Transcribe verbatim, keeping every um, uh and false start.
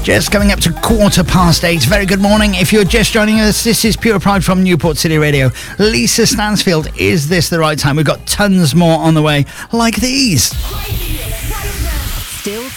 Just coming up to quarter past eight. Very good morning. If you're just joining us, this is Pure Pride from Newport City Radio. Lisa Stansfield, is this the right time? We've got tons more on the way, like these. Still